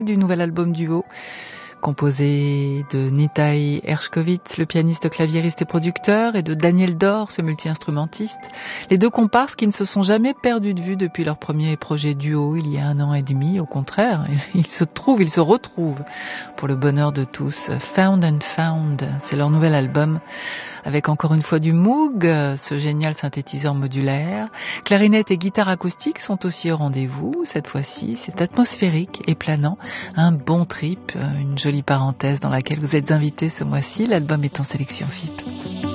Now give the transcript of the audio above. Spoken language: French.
du nouvel album duo, composé de Nitai Hershkovitz, le pianiste, claviériste et producteur, et de Daniel Dor, ce multi-instrumentiste. Les deux comparses qui ne se sont jamais perdus de vue depuis leur premier projet duo il y a 1 an et demi. Au contraire, ils se retrouvent pour le bonheur de tous. Found and Found, c'est leur nouvel album, avec encore une fois du Moog, ce génial synthétiseur modulaire. Clarinette et guitare acoustique sont aussi au rendez-vous. Cette fois-ci, c'est atmosphérique et planant. Un bon trip, une jolie parenthèse dans laquelle vous êtes invités ce mois-ci. L'album est en sélection FIP.